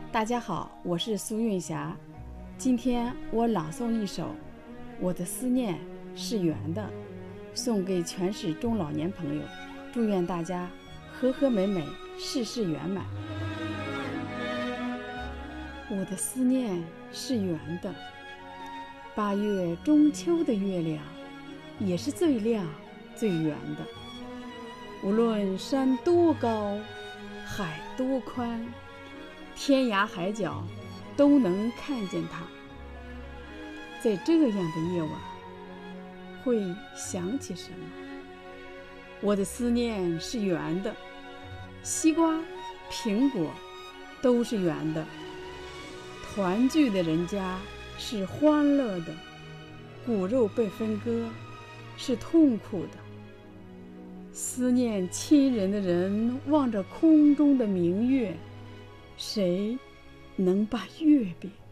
大家好，我是苏韵霞。今天我朗诵一首《我的思念是圆的》，送给全市中老年朋友，祝愿大家和和美美，事事圆满。我的思念是圆的，8月中秋的月亮也是最亮最圆的。无论山多高，海多宽，天涯海角都能看见它。在这样的夜晚，会想起什么？我的思念是圆的，西瓜、苹果都是圆的。团聚的人家是欢乐的，骨肉被分割是痛苦的。思念亲人的人望着空中的明月，谁能把月饼